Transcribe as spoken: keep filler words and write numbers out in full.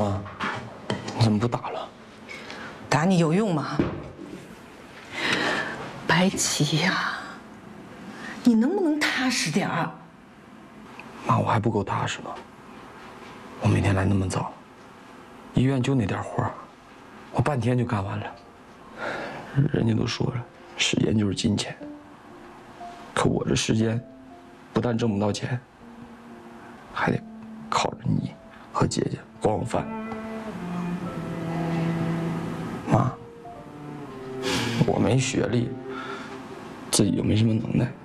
妈，你怎么不打了？ 打你有用吗？白起呀，你能不能踏实点儿？ 妈，我还不够踏实吗？我每天来那么早，医院就那点活儿，我半天就干完了。人家都说了，时间就是金钱。可我这时间，不但挣不到钱，还得靠着你和姐姐管我饭。妈，我没学历，自己又没什么能耐。